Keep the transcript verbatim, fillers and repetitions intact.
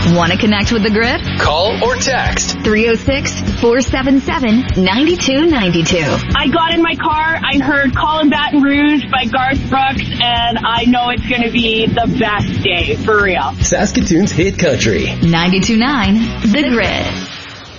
Want to connect with the Grid? Call or text three oh six, four seven seven, nine two nine two. I got in my car, I heard Call in Baton Rouge by Garth Brooks, and I know it's going to be the best day, for real. Saskatoon's hit country. ninety-two point nine The Grid.